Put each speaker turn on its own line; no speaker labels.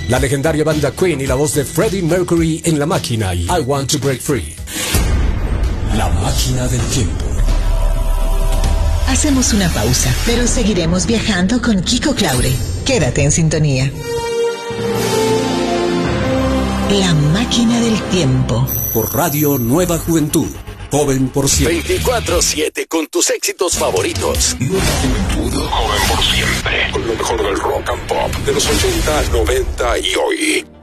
la legendaria banda Queen y la voz de Freddie Mercury en La Máquina y I Want to Break Free. La Máquina del Tiempo.
Hacemos una pausa, pero seguiremos viajando con Kiko Claure. Quédate en sintonía. La Máquina del Tiempo.
Por Radio Nueva Juventud. Joven por siempre.
24/7 con tus éxitos favoritos.
Nueva Juventud. Joven por siempre. Con lo mejor del rock and pop de los 80, 90 y hoy.